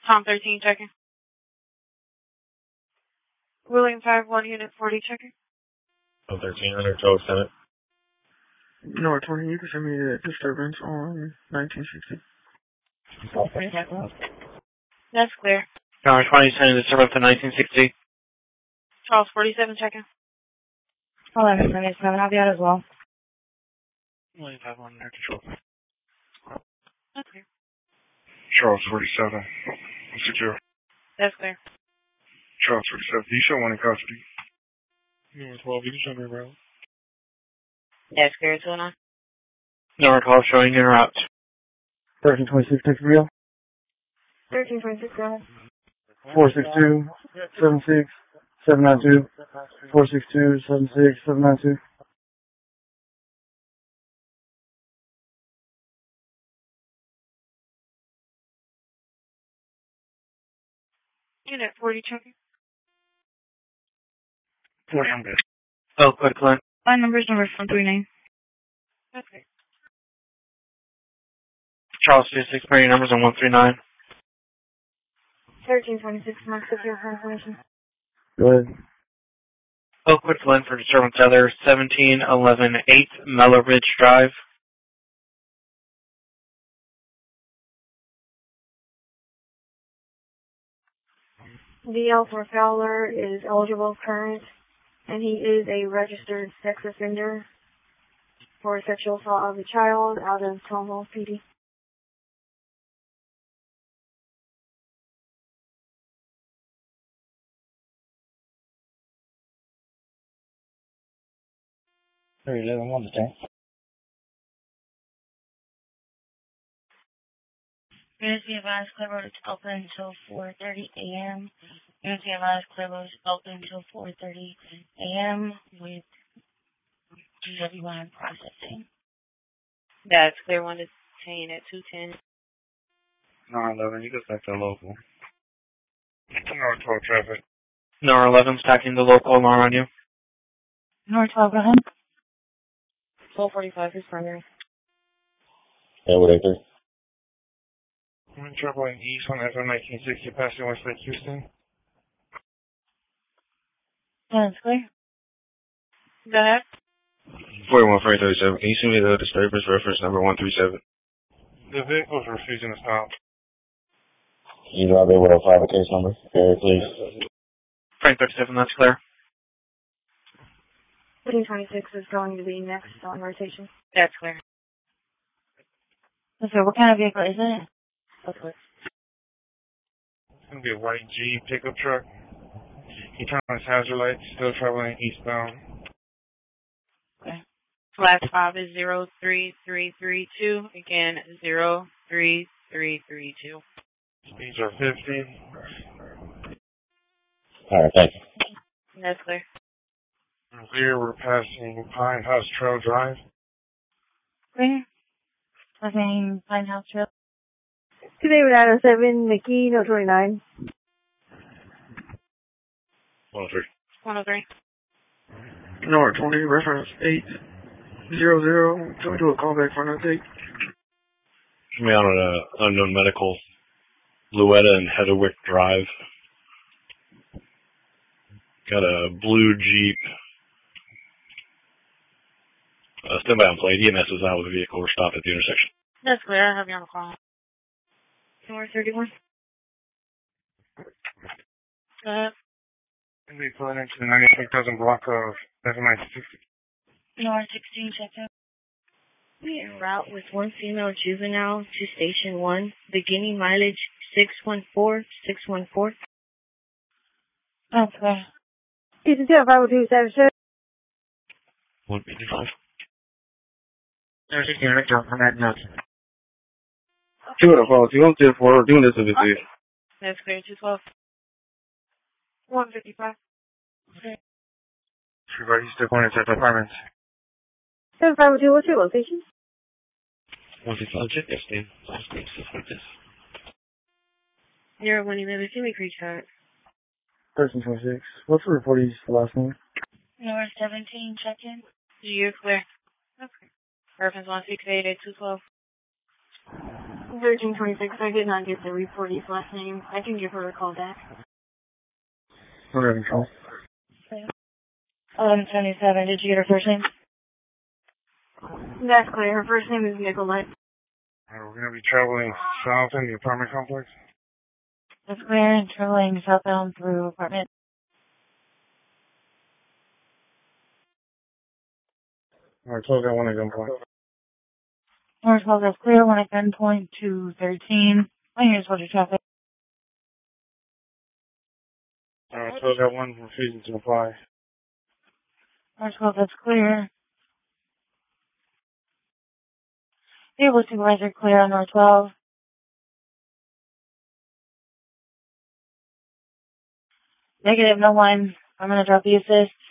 Tom 13 checking. William 5-1 Unit 40 checking. Tom 13 under 12 Senate. North 20, you can send me the disturbance on 1960. That's clear. Tower 20 sending disturbance to 1960. Charles 47 checking. 11 minutes, 7, I'll be out as well. William 5-1 under control. That's clear. Charles 47. Secure. That's clear. Charles 47. Do you show one in custody? Number 12, you can show me around. That's clear, 209. No recall showing in route. 1326, take real. 1326, go ahead. 462, 76, 792. 462, 76, 792. Unit 40 checking. 400. Oh, quick, Clint. My number's number 139. That's clear. Charles 26, bring your numbers on 139. 1326, Max, secure for information. Go ahead. Oh, quick, Clint for disturbance other 1711 8 Mellow Ridge Drive. DL for Fowler is eligible current, and he is a registered sex offender for sexual assault of a child out of Tomo PD. Please Unity advised Clear Road is open until 4:30 a.m. Unity advised Clear Road is open until 4:30 a.m. with GWI processing. That's clear. 1 to 10 at 210. 911, you can back to local. North 12 traffic. No 11 stacking the local alarm on you. North 12, go ahead. 1245 is primary. Yeah, what acre? I'm in trouble in East on FM 1960, passing Westlake, Houston. That's clear. Go ahead. 41 Frank 37. Can you send me the disturbance reference number 137? The vehicle's refusing to stop. You know they will file a case number. Please. Frank 37, that's clear. 1326 is going to be next on rotation. That's clear. So what kind of vehicle is it? That's clear. It's going to be a white Jeep pickup truck. He turned on his hazard lights, still traveling eastbound. Okay. Last 5 is 03332. Again, 03332. Speeds are 50. Alright, thank you. That's clear. Here we're passing Pine House Trail Drive. Clear. Passing Pine House Trail. Today with 907, Mickey, note 29. 103. 103. North 20, reference 800. Can we do a callback for an update? Show me on an unknown medical. Louetta and Heatherwick Drive. Got a blue Jeep. Standby on plate. EMS is out with the vehicle. We're stopped at the intersection. That's clear. I have you on the call. North 31. Go ahead. And we pulling into the 96,000 block of FM 1960. North 16, check out. We en route with one female juvenile to Station 1, beginning mileage 614. That's clear. Station 2, 50277. 155. There's a unit jump from that note. 204, 204, doing this with you. That's clear. 212. 155. Everybody's still going into the apartments. 7502, what's your location? 155, check this, Dan. Last name, stuff like this. 011, can we reach out? 1326. What's the reportee's last name? North 17, check in. You're clear. Okay. Reference 168 at 212. 1326, I did not get the reportee's last name. I can give her a call back. Okay, control. 1177, did you get her first name? That's clear. Her first name is Nicolette. We're going to be traveling south in the apartment complex. That's clear. Traveling southbound through apartment. Alright, close that one at gunpoint. North 12, that's clear. 1 at gunpoint to 13. I hear what your traffic. Alright, close that one, refusing to apply. North 12, that's clear. Vehicle supervisor clear on North 12. Negative, no one. I'm going to drop the assist.